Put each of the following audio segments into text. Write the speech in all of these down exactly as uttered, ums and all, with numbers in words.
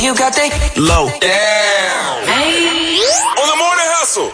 you got that low. Damn. Hey. On the morning hustle.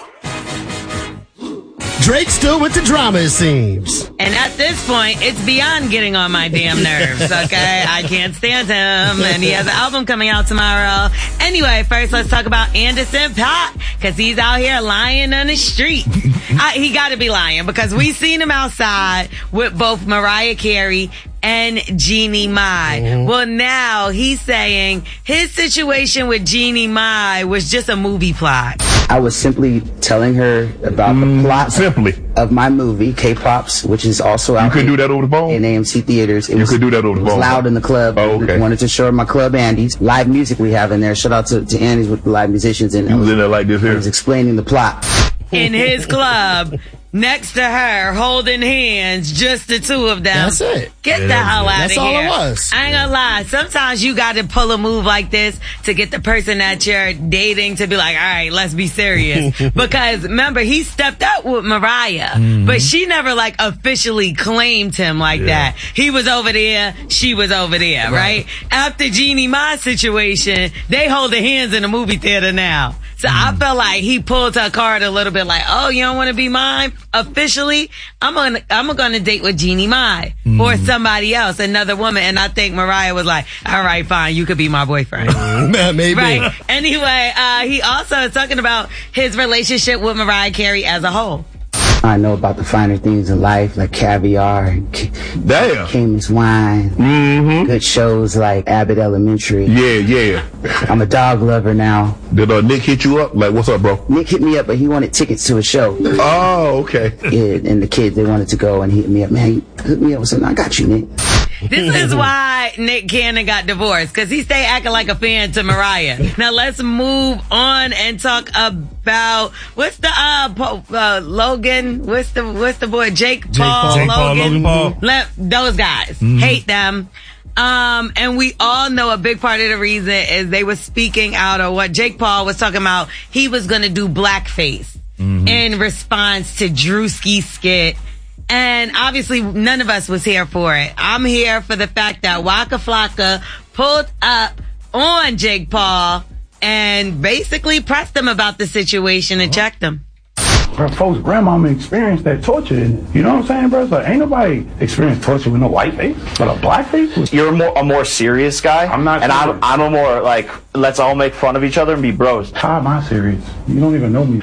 Drake still with the drama, it seems. And at this point, it's beyond getting on my damn nerves, okay? I can't stand him, and he has an album coming out tomorrow. Anyway, first let's talk about Anderson .Paak, because he's out here lying on the street. I, he gotta be lying, because we seen him outside with both Mariah Carey and Jeannie Mai. Mm-hmm. Well, now he's saying his situation with Jeannie Mai was just a movie plot. I was simply telling her about mm, the plot simply. of my movie, K-Pops, which is also out You could do that over the phone? in A M C theaters. It you was, could do that over the phone. It was phone. loud in the club. Oh, okay. I wanted to show her my Club Andy's. Live music we have in there. Shout out to, to Andy's with the live musicians. And you was in there like this here? I was explaining the plot. In his club, next to her, holding hands, just the two of them. That's it. Get yeah, the hell out of here. That's all it was. I ain't gonna lie. Sometimes you got to pull a move like this to get the person that you're dating to be like, all right, let's be serious. Because remember, he stepped up with Mariah, mm-hmm. but she never like officially claimed him like yeah. that. He was over there, she was over there, right? right? After Jeannie Mai situation, they holding hands in the movie theater now. So mm. I felt like he pulled her card a little bit like, oh, you don't want to be mine? Officially, I'm gonna, I'm gonna date with Jeannie Mai mm. or somebody else, another woman. And I think Mariah was like, all right, fine, you could be my boyfriend. Maybe. Right. Anyway, uh, he also is talking about his relationship with Mariah Carey as a whole. I know about the finer things in life, like caviar, and Damn. Cayman's wine, mm-hmm. good shows like Abbott Elementary. Yeah, yeah. I'm a dog lover now. Did uh, Nick hit you up? Like, what's up, bro? Nick hit me up, but he wanted tickets to a show. Oh, okay. Yeah, and the kids, they wanted to go, and he hit me up. Man, hook me up with something. I got you, Nick. This is why Nick Cannon got divorced, because he stayed acting like a fan to Mariah. Now let's move on and talk about what's the uh, po- uh Logan? What's the what's the boy Jake Paul? Jake Paul, Jake Paul Logan. Logan Paul. Let, those guys mm-hmm. hate them. Um, and we all know a big part of the reason is they were speaking out of what Jake Paul was talking about. He was going to do blackface mm-hmm. in response to Drewski's skit. And obviously none of us was here for it. I'm here for the fact that Waka Flocka pulled up on Jake Paul and basically pressed him about the situation and checked him. Bro, folks' grandmama experienced that torture. You know what I'm saying, bro? It's like, ain't nobody experienced torture with no white face, but a black face? You're a more, a more serious guy. I'm not And serious. I'm, I'm a more, like, let's all make fun of each other and be bros. How am I serious? You don't even know me.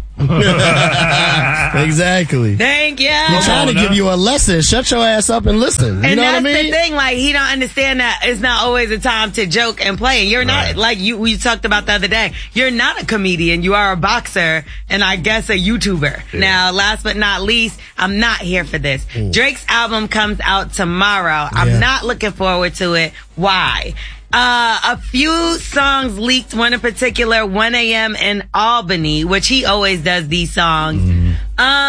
Exactly. Thank you. He's trying to give you a lesson. Shut your ass up and listen. You and know that's what I mean? the thing. Like, he don't understand that it's not always a time to joke and play. You're right. not, like you we talked about the other day, you're not a comedian. You are a boxer and I guess a YouTuber. Yeah. Now, last but not least, I'm not here for this. Mm. Drake's album comes out tomorrow. I'm yeah. not looking forward to it. Why? Uh, a few songs leaked, one in particular, one a.m. in Albany, which he always does these songs. Mm. Um,